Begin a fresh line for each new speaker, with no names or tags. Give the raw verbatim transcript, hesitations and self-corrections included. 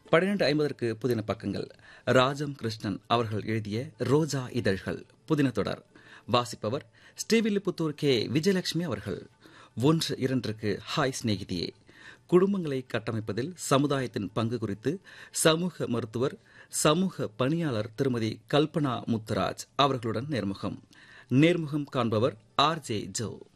பன்னிரண்டு ஐம்பதற்கு புதின பக்கங்கள். ராஜம் கிருஷ்ணன் அவர்கள் எழுதிய ரோஜா இதழ்கள் புதின தொடர். வாசிப்பவர் ஸ்ரீவில்லிபுத்தூர் கே விஜயலட்சுமி அவர்கள். ஒன்று இரண்டிற்கு ஹாய் சிநேகிதியே, குடும்பங்களை கட்டமைப்பதில் சமுதாயத்தின் பங்கு குறித்து சமூக மருத்துவர், சமூக பணியாளர் திருமதி கல்பனா முத்துராஜ் அவர்களுடன் நேர்முகம். நேர்முகம் காண்பவர் ஆர் ஜே ஜோ.